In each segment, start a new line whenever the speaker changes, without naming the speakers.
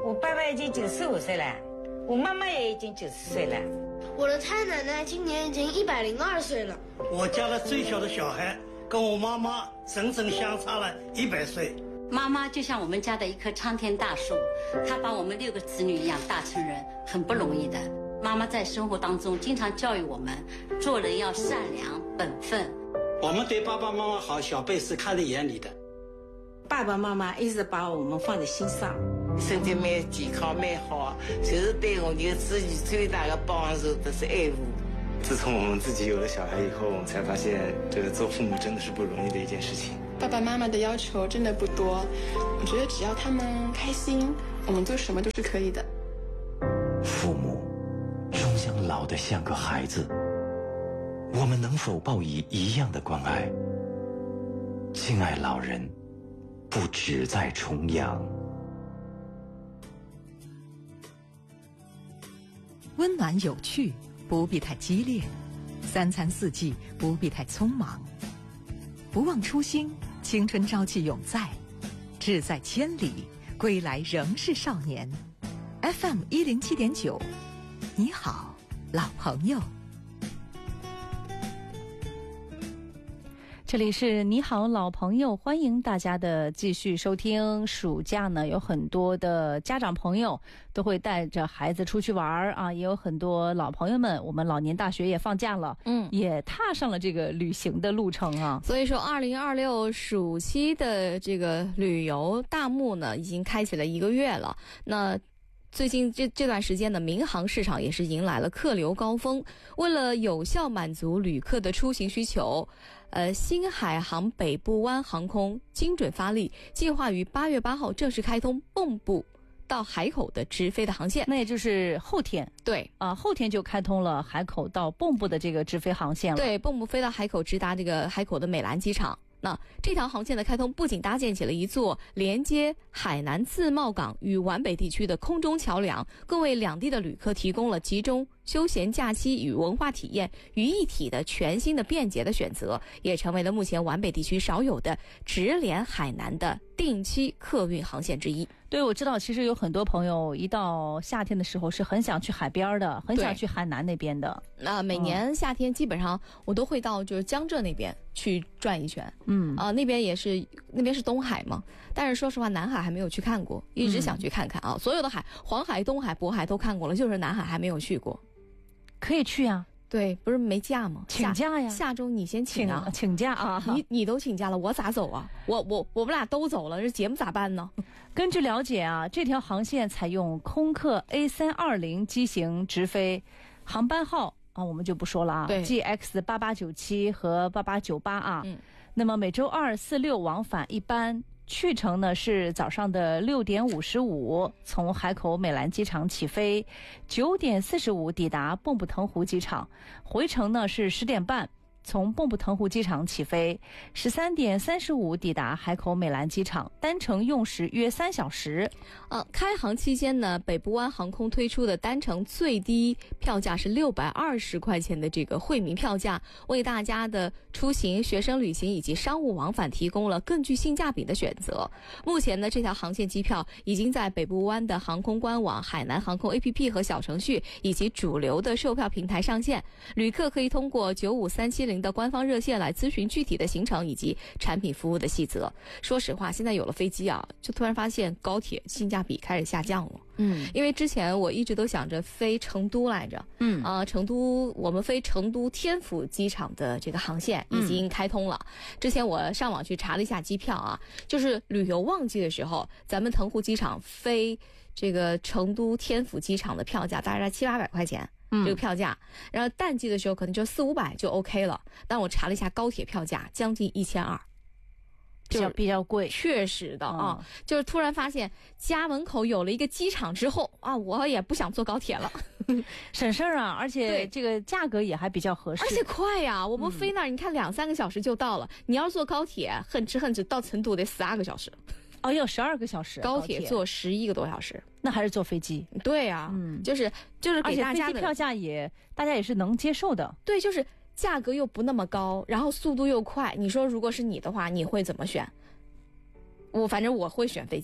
我爸爸已经95岁了，我妈妈也已经90岁了。
我的太奶奶今年已经102岁了。
我家的最小的小孩跟我妈妈整整相差了100岁。
妈妈就像我们家的一棵苍天大树，她把我们6个子女养大成人，很不容易的。妈妈在生活当中经常教育我们，做人要善良本分。
我们对爸爸妈妈好，小辈是看在眼里的。
爸爸妈妈一直把我们放在心上，
身体蛮健康蛮好，就是对我们子女最大的帮助都是爱护。
自从我们自己有了小孩以后，我们才发现这个做父母真的是不容易的一件事情。
爸爸妈妈的要求真的不多，我觉得只要他们开心，我们做什么都是可以的。
父母终将老得像个孩子，我们能否报以一样的关爱？敬爱老人，不只在重阳。
温暖有趣，不必太激烈；三餐四季，不必太匆忙。不忘初心，青春朝气永在，志在千里，归来仍是少年。FM 107.9，你好，老朋友。
这里是你好老朋友，欢迎大家的继续收听。暑假呢，有很多的家长朋友都会带着孩子出去玩啊，也有很多老朋友们，我们老年大学也放假了，也踏上了这个旅行的路程啊。
所以说2026暑期的这个旅游大幕呢，已经开启了1个月了。那最近这段时间呢，民航市场也是迎来了客流高峰。为了有效满足旅客的出行需求，新海航北部湾航空精准发力，计划于8月8号正式开通蚌埠到海口的直飞的航线。
那也就是后天。
对
啊，后天就开通了海口到蚌埠的这个直飞航线了。
对，蚌埠飞到海口，直达这个海口的美兰机场。那这条航线的开通不仅搭建起了一座连接海南自贸港与皖北地区的空中桥梁，更为两地的旅客提供了集中休闲假期与文化体验于一体的全新的便捷的选择，也成为了目前皖北地区少有的直连海南的定期客运航线之一。
对，我知道其实有很多朋友一到夏天的时候是很想去海边的，很想去海南那边的。
每年夏天基本上我都会到就是江浙那边去转一圈。那边是东海嘛，但是说实话南海还没有去看过，一直想去看看啊。所有的海，黄海、东海、渤海都看过了，就是南海还没有去过。
可以去啊。
对，不是没假吗？
请假呀！
下周你先请啊，
请假啊！
你都请假了，我咋走啊？我们俩都走了，这节目咋办呢？
根据了解啊，这条航线采用空客 A320机型直飞，航班号啊我们就不说了啊，
对
GX8897和8898啊。那么每周2、4、6往返一班。去程呢是早上的6点55从海口美兰机场起飞，9点45抵达蚌埠腾湖机场，回程呢是10点半从蚌埠腾湖机场起飞，13点35抵达海口美兰机场，单程用时约3小时。
开航期间呢，北部湾航空推出的单程最低票价是620块钱的这个惠民票价，为大家的出行、学生旅行以及商务往返提供了更具性价比的选择。目前呢，这条航线机票已经在北部湾的航空官网、海南航空 APP 和小程序以及主流的售票平台上线，旅客可以通过95370的官方热线来咨询具体的行程以及产品服务的细则。说实话，现在有了飞机啊，就突然发现高铁性价比开始下降了。因为之前我一直都想着飞成都来着。成都我们飞成都天府机场的这个航线已经开通了。之前我上网去查了一下机票啊，就是旅游旺季的时候，咱们腾湖机场飞这个成都天府机场的票价大概700-800块钱。这个票价，然后淡季的时候可能就400-500就 OK 了。但我查了一下高铁票价，将近1200，
比较贵，
确实的啊。就是突然发现家门口有了一个机场之后啊，我也不想坐高铁了，
省事儿啊，而且这个价格也还比较合适，
而且快呀。我们飞那儿，你看2-3个小时就到了。你要是坐高铁，恨哧到成都得12个小时。
要12个小时，
高铁坐11个多小时，
那还是坐飞机。
对呀，就是给大家的
飞机票价大家也是能接受的。
对，就是价格又不那么高，然后速度又快。你说如果是你的话，你会怎么选？反正我会选飞机。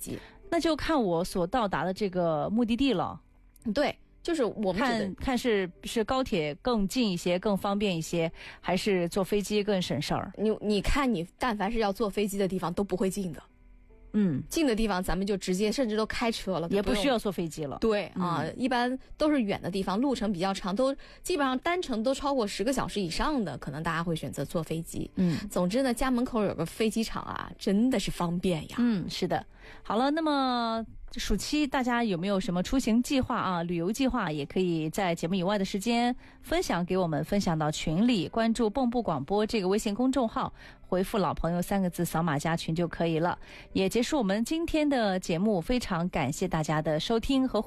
那就看我所到达的这个目的地了。
对，就是我们
看是高铁更近一些，更方便一些，还是坐飞机更省事儿？
你看，你但凡是要坐飞机的地方都不会近的。近的地方咱们就直接甚至都开车了，
也不需要坐飞机了。
对啊，一般都是远的地方，路程比较长，都基本上单程都超过10个小时以上的，可能大家会选择坐飞机。总之呢，家门口有个飞机场啊，真的是方便呀。
是的。好了，那么暑期大家有没有什么出行计划啊？旅游计划也可以在节目以外的时间分享给我们，分享到群里，关注蚌埠广播这个微信公众号，回复老朋友3个字，扫码加群就可以了。也结束我们今天的节目，非常感谢大家的收听和